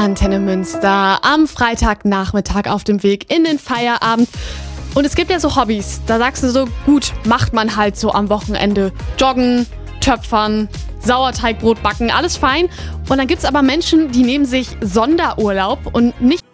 Antenne Münster am Freitagnachmittag auf dem Weg in den Feierabend. Und es gibt ja so Hobbys, da sagst du so, gut, macht man halt so am Wochenende. Joggen, Töpfern, Sauerteigbrot backen, alles fein. Und dann gibt's aber Menschen, die nehmen sich Sonderurlaub und nicht